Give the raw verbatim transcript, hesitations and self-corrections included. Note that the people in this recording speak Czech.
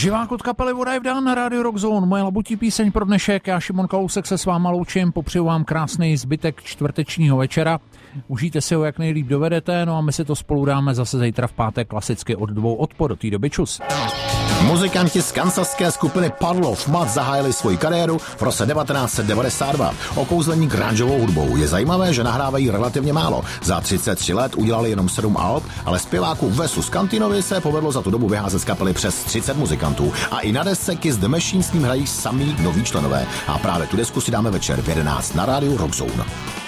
Živák od kapely Voda je vdán na Radio Rock Zone. Moje labutí píseň pro dnešek. Já Šimon Kalousek se s váma loučím. Popřeju vám krásný zbytek čtvrtečního večera. Užijte si ho, jak nejlíp dovedete, no a my si to spolu dáme zase zítra v pátek klasicky od dvou odpor. Do té doby čus. Muzikanti z kansaské skupiny Puddle of Mudd zahájili svoji kariéru v roce devatenáct set devadesát dva. Okouzlení grungeovou hudbou. Je zajímavé, že nahrávají relativně málo. Za třicet tři let udělali jenom sedm alb, ale zpěváku Wesu Scantinovi se povedlo za tu dobu vyházet z kapely přes třicet muzikantů. A i na desce Kiss the Machine s ním hrají samý noví členové. A právě tu desku si dáme večer v jedenáct na rádiu Rock Zone.